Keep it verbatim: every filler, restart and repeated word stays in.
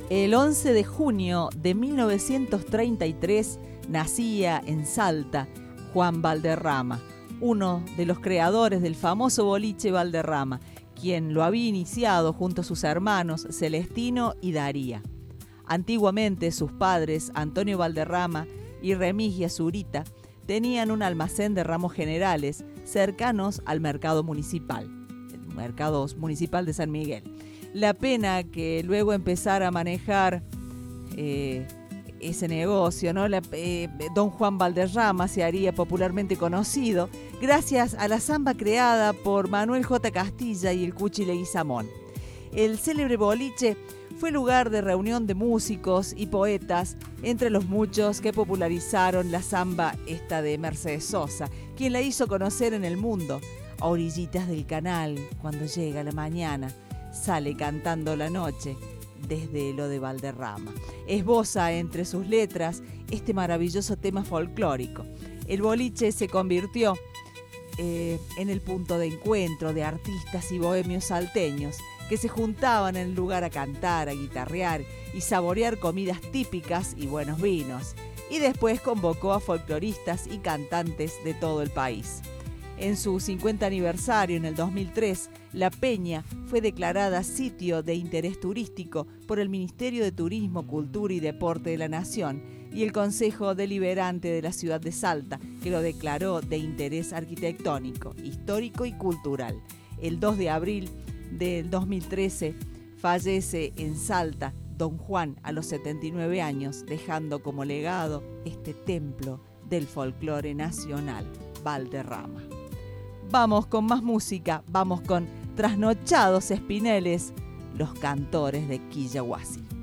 El once de junio de mil novecientos treinta y tres nacía en Salta Juan Valderrama, uno de los creadores del famoso boliche Valderrama, quien lo había iniciado junto a sus hermanos Celestino y Daría. Antiguamente sus padres, Antonio Valderrama y Remigia Zurita, tenían un almacén de ramos generales cercanos al mercado municipal, el mercado municipal de San Miguel. La pena que luego empezara a manejar eh, ese negocio, ¿no? La, eh, don Juan Valderrama se haría popularmente conocido gracias a la samba creada por Manuel J. Castilla y el Cuchi Leguizamón. El célebre boliche fue lugar de reunión de músicos y poetas, entre los muchos que popularizaron la samba esta de Mercedes Sosa, quien la hizo conocer en el mundo. A orillitas del canal, cuando llega la mañana, sale cantando la noche desde lo de Valderrama. Esboza entre sus letras este maravilloso tema folclórico. El boliche se convirtió eh, en el punto de encuentro de artistas y bohemios salteños que se juntaban en el lugar a cantar, a guitarrear y saborear comidas típicas y buenos vinos. Y después convocó a folcloristas y cantantes de todo el país. En su cincuenta aniversario, en el dos mil tres, La Peña fue declarada sitio de interés turístico por el Ministerio de Turismo, Cultura y Deporte de la Nación y el Consejo Deliberante de la ciudad de Salta, que lo declaró de interés arquitectónico, histórico y cultural. El dos de abril del dos mil trece fallece en Salta don Juan a los setenta y nueve años, dejando como legado este templo del folclore nacional, Valderrama. Vamos con más música, vamos con Trasnochados Espineles, los cantores de Quillahuasi.